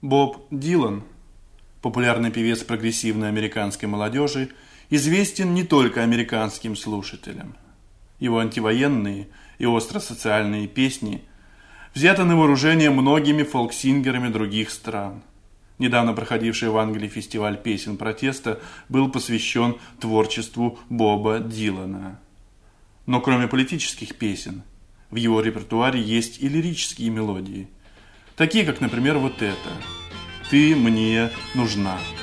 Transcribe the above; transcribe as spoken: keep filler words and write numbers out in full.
Боб Дилан, популярный певец прогрессивной американской молодежи, известен не только американским слушателям. Его антивоенные и остро-социальные песни взяты на вооружение многими фолк-сингерами других стран. Недавно проходивший в Англии фестиваль песен протеста был посвящен творчеству Боба Дилана. Но кроме политических песен, в его репертуаре есть и лирические мелодии, такие как, например, вот эта «Ты мне нужна».